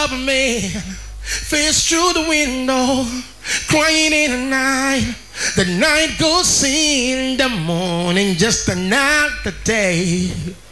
of a man face through the window, crying in the night. The night goes in the morning, just another day.